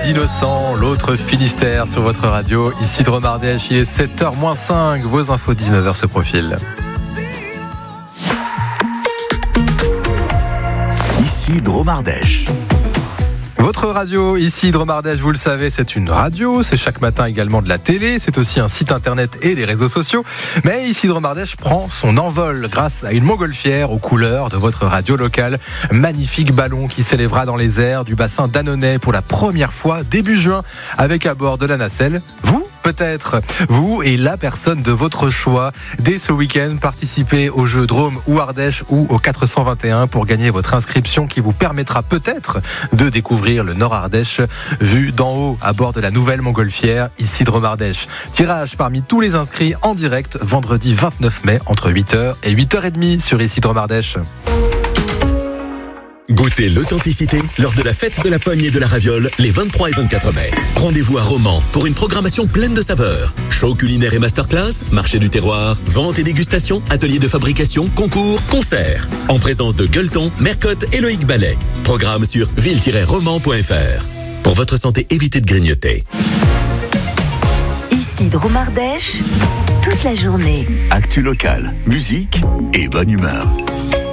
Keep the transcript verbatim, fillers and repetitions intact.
innocents, l'autre Finistère sur votre radio. Ici de Romardèche, il est sept heures moins cinq. Vos infos dix-neuf heures se profilent. Ici Dromardèche. Votre radio, ici Dromardèche, vous le savez, c'est une radio, c'est chaque matin également de la télé, c'est aussi un site internet et des réseaux sociaux. Mais ici Dromardèche prend son envol grâce à une montgolfière aux couleurs de votre radio locale. Magnifique ballon qui s'élèvera dans les airs du bassin d'Annonay pour la première fois début juin avec à bord de la nacelle. Vous Peut-être, vous et la personne de votre choix. Dès ce week-end, participez au jeu Drôme ou Ardèche ou au quatre cent vingt et un pour gagner votre inscription qui vous permettra peut-être de découvrir le Nord Ardèche vu d'en haut à bord de la nouvelle montgolfière ici de Romardèche. Tirage parmi tous les inscrits en direct vendredi vingt-neuf mai entre huit heures et huit heures trente sur ici de Romardèche. Goûtez l'authenticité lors de la fête de la pogne et de la raviole les vingt-trois et vingt-quatre mai. Rendez-vous à Romans pour une programmation pleine de saveurs. Show culinaire et masterclass, marché du terroir, vente et dégustation, atelier de fabrication, concours, concerts. En présence de Gueuleton, Mercotte et Loïc Ballet. Programme sur ville tiret romans point f r. Pour votre santé, évitez de grignoter. Ici Dromardèche, toute la journée. Actu locale, musique et bonne humeur.